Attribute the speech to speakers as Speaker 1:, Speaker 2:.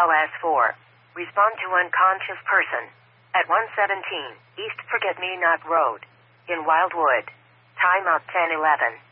Speaker 1: BLS4. Respond to unconscious person. At 117 East Forget-Me-Not Road. In Wildwood. Time up 10:11.